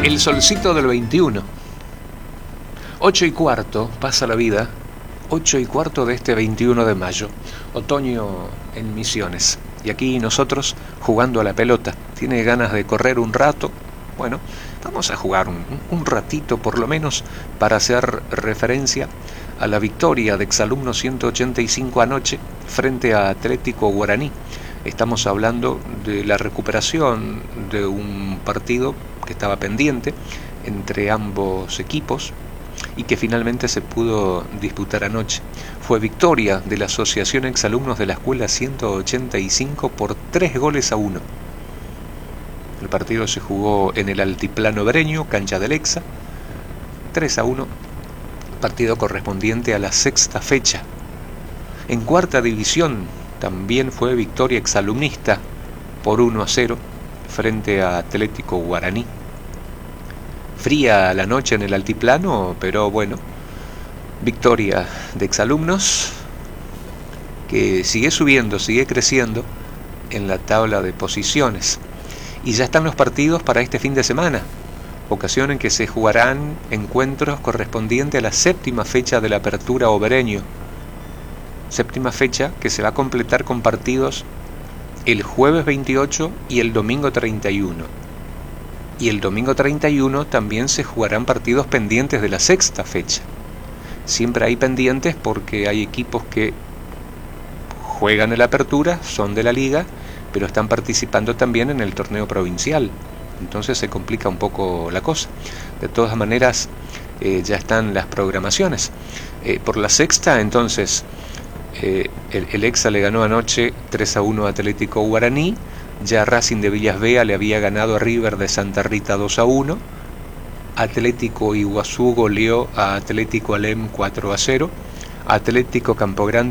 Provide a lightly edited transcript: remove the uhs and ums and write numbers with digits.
El solcito del 21. 8:15, pasa la vida. 8:15 de este 21 de mayo. Otoño en Misiones. Y aquí nosotros jugando a la pelota. ¿Tiene ganas de correr un rato? Bueno, vamos a jugar un ratito por lo menos para hacer referencia a la victoria de Exalumnos 185 anoche frente a Atlético Guaraní. Estamos hablando de la recuperación de un partido que estaba pendiente entre ambos equipos y que finalmente se pudo disputar anoche. Fue victoria de la Asociación Exalumnos de la Escuela 185 por 3-1. El partido se jugó en el Altiplano Breño, cancha del Exa, 3-1, partido correspondiente a la sexta fecha. En cuarta división también fue victoria exalumnista por 1-0 frente a Atlético Guaraní. Fría la noche en el altiplano, pero bueno, victoria de Exalumnos que sigue subiendo, sigue creciendo en la tabla de posiciones. Y ya están los partidos para este fin de semana, ocasión en que se jugarán encuentros correspondientes a la séptima fecha de la Apertura Obereño. Séptima fecha que se va a completar con partidos el jueves 28 y el domingo 31. Y el domingo 31 también se jugarán partidos pendientes de la sexta fecha. Siempre hay pendientes porque hay equipos que juegan en la Apertura, son de la liga, pero están participando también en el torneo provincial. Entonces se complica un poco la cosa. De todas maneras, ya están las programaciones. Por la sexta, entonces, el Exa le ganó anoche 3-1 a Atlético Guaraní. Ya Racing de Villas Bea le había ganado a River de Santa Rita 2-1. Atlético Iguazú goleó a Atlético Alem 4-0. Atlético Campo Grande